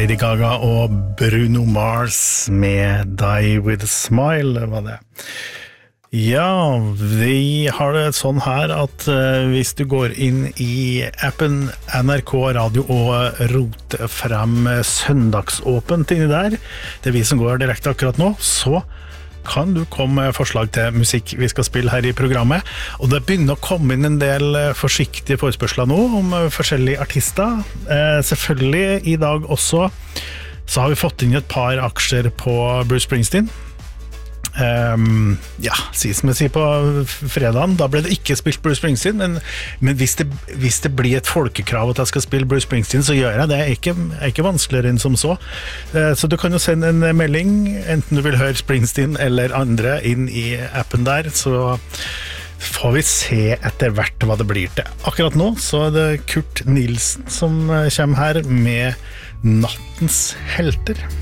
Lady Gaga og Bruno Mars med Die With A Smile, var det. Ja, vi har det sånn her at hvis du går inn i appen NRK Radio og roter frem søndagsåpent inni der, det vi som går direkte akkurat nå, så kan du komme med forslag til musikk vi skal spille her i programmet. Og det begynner å komme inn en del forsiktige forespørsler nå om forskjellige artister. Selvfølgelig i dag også så har vi fått inn et par aksjer på Bruce Springsteen. Ja, som jeg sier på fredagen, da ble det ikke spilt Bruce Springsteen, men hvis det blir et folkekrav at jeg skal spille Bruce Springsteen, så gjør jeg det. Er ikke vanskeligere enn som så. Så du kan jo sende en melding, enten du vil høre Springsteen eller andre inn i appen der, så får vi se etter hvert hva det blir til. Akkurat nå så er det Kurt Nilsen som kommer her med Nattens helter.